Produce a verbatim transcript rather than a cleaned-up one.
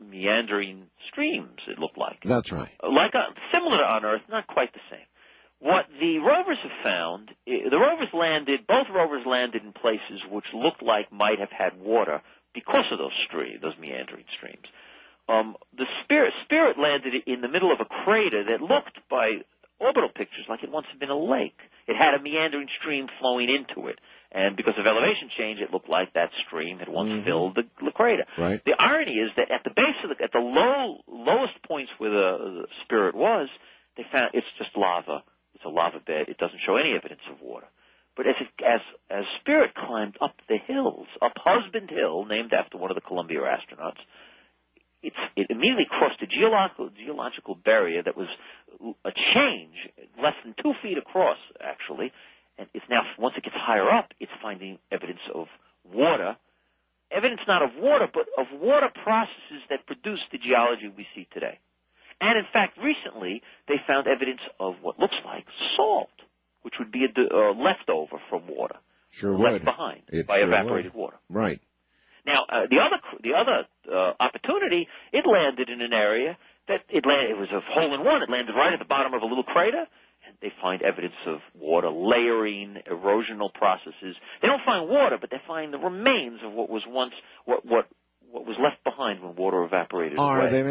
meandering streams, it looked like. That's right. Like a, similar to on Earth, not quite the same. What the rovers have found, the rovers landed, both rovers landed in places which looked like might have had water because of those streams, those meandering streams. Um, the Spirit, Spirit landed in the middle of a crater that looked, by orbital pictures, like it once had been a lake. It had a meandering stream flowing into it, and because of elevation change, it looked like that stream had once mm-hmm. filled the, the crater. Right. The irony is that at the base of the, at the low, lowest points where the, the Spirit was, they found it's just lava. It's a lava bed. It doesn't show any evidence of water. But as, it, as as Spirit climbed up the hills, up Husband Hill, named after one of the Columbia astronauts, it's, it immediately crossed a geological, geological barrier that was a change, less than two feet across, actually. And it's now, once it gets higher up, it's finding evidence of water. Evidence not of water, but of water processes that produce the geology we see today. And, in fact, recently they found evidence of what looks like salt, which would be a uh, leftover from water, sure left would. behind it by sure evaporated would. water. Right. Now, uh, the other the other uh, opportunity, it landed in an area that it landed. It was a hole in one. It landed right at the bottom of a little crater, and they find evidence of water layering, erosional processes. They don't find water, but they find the remains of what was once what what what was left behind when water evaporated Are away. they